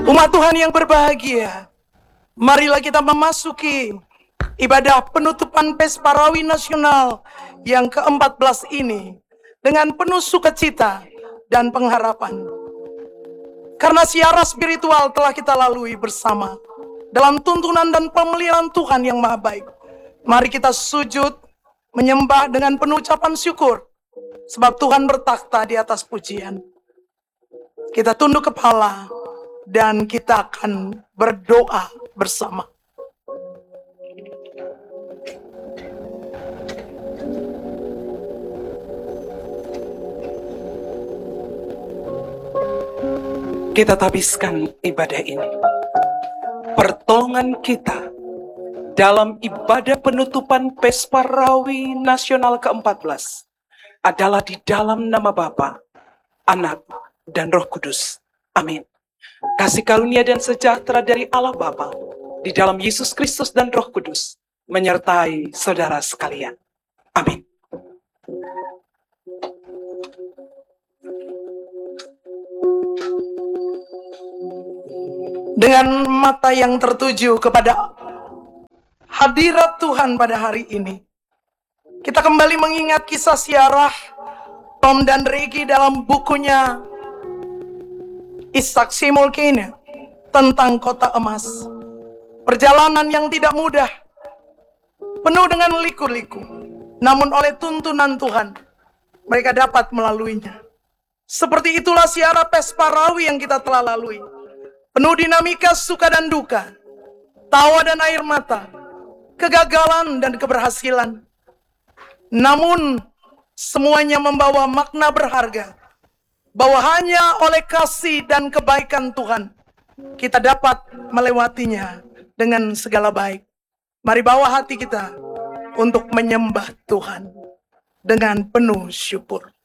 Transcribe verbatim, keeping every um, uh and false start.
Umat Tuhan yang berbahagia, marilah kita memasuki ibadah penutupan Pesparawi Nasional yang ke empat belas ini dengan penuh sukacita dan pengharapan. Karena siara spiritual telah kita lalui bersama dalam tuntunan dan pemeliharaan Tuhan yang Maha Baik. Mari kita sujud menyembah dengan penuh ucapan syukur, sebab Tuhan bertakhta di atas pujian. Kita tunduk kepala dan kita akan berdoa bersama. Kita tabiskan ibadah ini. Pertolongan kita dalam ibadah penutupan Pesparawi Nasional ke empat belas adalah di dalam nama Bapa, Anak, dan Roh Kudus. Amin. Kasih karunia dan sejahtera dari Allah Bapa, di dalam Yesus Kristus dan Roh Kudus, menyertai saudara sekalian. Amin. Dengan mata yang tertuju kepada hadirat Tuhan pada hari ini, kita kembali mengingat kisah siarah Tom dan Regi dalam bukunya Isaac Simulkine tentang kota emas. Perjalanan yang tidak mudah, penuh dengan liku-liku, namun oleh tuntunan Tuhan mereka dapat melaluinya. Seperti itulah siarah Pesparawi yang kita telah lalui, penuh dinamika suka dan duka, tawa dan air mata, kegagalan dan keberhasilan. Namun semuanya membawa makna berharga, bahwa hanya oleh kasih dan kebaikan Tuhan kita dapat melewatinya dengan segala baik. Mari bawa hati kita untuk menyembah Tuhan dengan penuh syukur.